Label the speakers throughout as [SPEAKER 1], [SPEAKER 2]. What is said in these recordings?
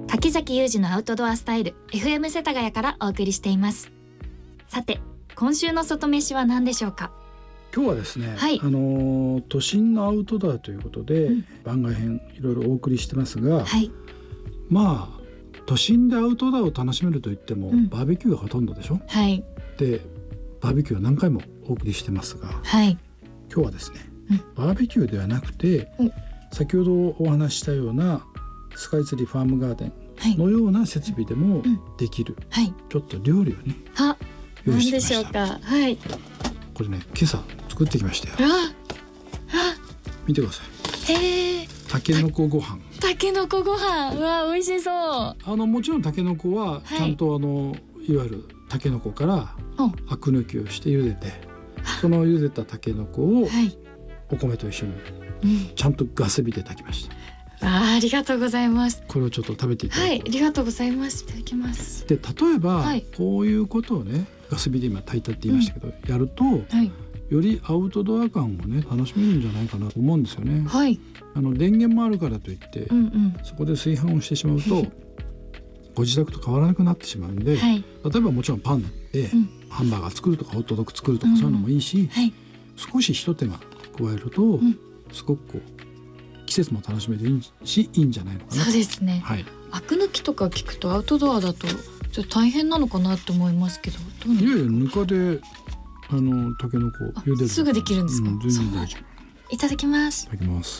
[SPEAKER 1] 柿崎裕二のアウトドアスタイル FM 世田谷からお送りしています。さて今週の外飯は何でしょうか。
[SPEAKER 2] 今日はですね、
[SPEAKER 1] はい、
[SPEAKER 2] 都心のアウトドアということで、番外編いろいろお送りしてますが、
[SPEAKER 1] はい、
[SPEAKER 2] まあ都心でアウトドアを楽しめるといっても、バーベキューがほとんどでしょ。
[SPEAKER 1] はい、
[SPEAKER 2] でバーベキューは何回もお送りしてますが、
[SPEAKER 1] はい、
[SPEAKER 2] 今日はですね、バーベキューではなくて、先ほどお話ししたようなスカイツリーファームガーデンのような設備でもできる、ちょっと料理をね、用意してきました。
[SPEAKER 1] 何でしょうか。はい、
[SPEAKER 2] これね、今朝作ってきましたよ。見てください。たけのこご飯。
[SPEAKER 1] たけのこご飯、うわ美味しそう。
[SPEAKER 2] もちろんたけのこはちゃんと、いわゆるたけのこからアク抜きをして茹でて、その茹でたたけのこをお米と一緒にちゃんとガス火で炊きました。
[SPEAKER 1] ありがとうございます。
[SPEAKER 2] これをちょっと食べていただきます。
[SPEAKER 1] はい、ありがとうございます。いただきます。
[SPEAKER 2] で例えば、こういうことをね、ガス火で今炊いたって言いましたけど、やると、よりアウトドア感をね楽しめるんじゃないかなと思うんですよね。電源もあるからといって、そこで炊飯をしてしまうとご自宅と変わらなくなってしまうんで、例えばもちろんパンで、ハンバーガー作るとかホットドッグ作るとか、そういうのもいいし、少し一手間加えると、すごくこう季節も楽しめていいし、いいんじゃないのかな。
[SPEAKER 1] そうですね。アク抜きとか聞くとアウトドアだとちょっと大変なのかなと思いますけど、どうなんですか。
[SPEAKER 2] いやいや、ぬかでたけのこ茹でる
[SPEAKER 1] すぐできるんですか。
[SPEAKER 2] 全然大丈
[SPEAKER 1] 夫。いただきます。
[SPEAKER 2] いただきます。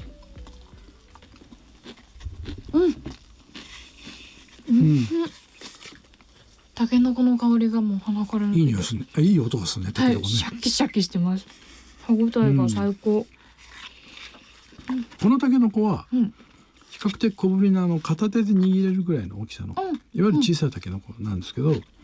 [SPEAKER 1] たけのこの香りがもう鼻から抜けて、
[SPEAKER 2] いい匂いするね。いい音がするね。たけのこね。
[SPEAKER 1] シャキシャキしてます。歯ごたえが最高。
[SPEAKER 2] このたけのこは比較的小ぶりな片手で握れるぐらいの大きさの、いわゆる小さいたけのこなんですけど、